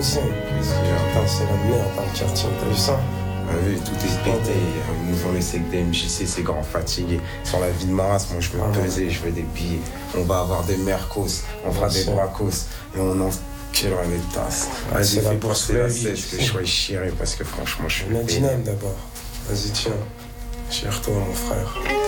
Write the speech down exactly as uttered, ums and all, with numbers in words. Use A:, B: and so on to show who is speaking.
A: aussi. Putain, c'est la merde dans le quartier, t'as vu ça?
B: Ah oui, tout est pété. Ils nous ont laissé que des M J C, ces grands fatigués. Sur la vie de Maras, moi je veux
A: ah,
B: peser, je veux des billets. On va avoir des mercos, on fera des bracos et on en killera les tasses.
A: Ah,
B: Vas-y,
A: c'est
B: fais
A: la
B: passer
A: bourse
B: la
A: de la vie.
B: sèche que je sois chiré parce que franchement je suis
A: Nadinam d'abord. Vas-y, tiens. Chire-toi, mon frère.